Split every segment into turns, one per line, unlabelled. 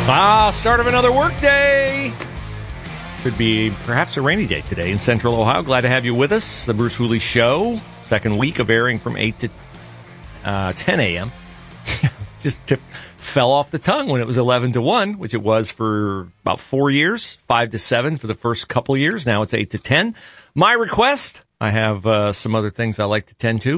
Start of another work day. Could be perhaps a rainy day today in Central Ohio. Glad to have you with us. The Bruce Hooley Show, second week of airing from 8 to 10 a.m. Just fell off the tongue when it was 11 to 1, which it was for about 4 years, 5 to 7 for the first couple years. Now it's 8 to 10. My request, I have some other things I like to tend to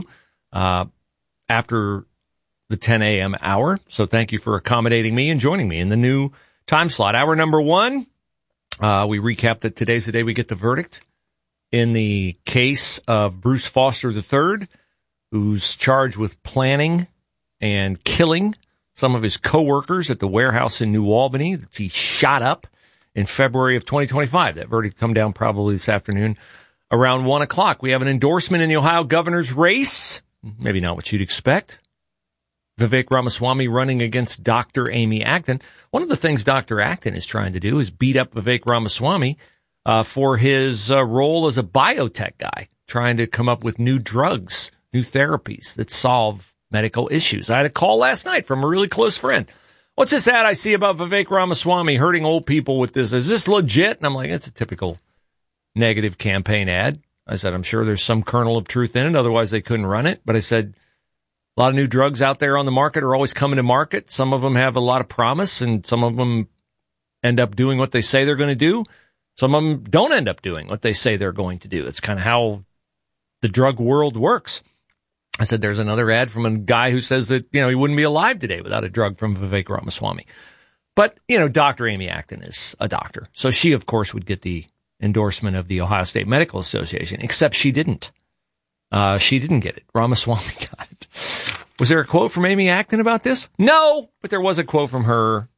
after the 10 a.m. hour. So thank you for accommodating me and joining me in the new time slot. Hour number 1, we recap that today's the day we get the verdict in the case of Bruce Foster III, who's charged with planning and killing some of his coworkers at the warehouse in New Albany that he shot up in February of 2025. That verdict come down probably this afternoon around 1 o'clock. We have an endorsement in the Ohio governor's race. Maybe not what you'd expect. Vivek Ramaswamy running against Dr. Amy Acton. One of the things Dr. Acton is trying to do is beat up Vivek Ramaswamy for his role as a biotech guy, trying to come up with new drugs, new therapies that solve medical issues. I had a call last night from a really close friend. What's this ad I see about Vivek Ramaswamy hurting old people with this? Is this legit? And I'm like, it's a typical negative campaign ad. I said, I'm sure there's some kernel of truth in it. Otherwise, they couldn't run it. But I said, a lot of new drugs out there on the market are always coming to market. Some of them have a lot of promise, and some of them end up doing what they say they're going to do. Some of them don't end up doing what they say they're going to do. It's kind of how the drug world works. I said, there's another ad from a guy who says that, he wouldn't be alive today without a drug from Vivek Ramaswamy. But, Dr. Amy Acton is a doctor. So she, of course, would get the endorsement of the Ohio State Medical Association, except she didn't. She didn't get it. Ramaswamy got it. Was there a quote from Amy Acton about this? No, but there was a quote from her